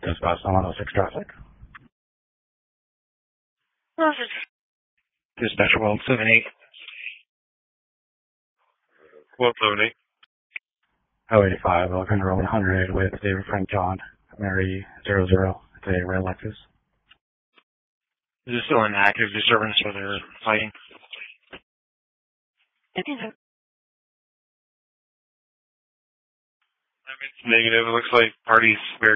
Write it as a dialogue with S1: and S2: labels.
S1: Dispatch 106 traffic.
S2: Perfect. Dispatch 178.
S3: 178.
S1: 085, Elkhorn Road 100 with David Frank John, Mary 00. It's a red Lexus.
S2: Is this still an active disturbance or they're fighting?
S3: It's negative. It looks like parties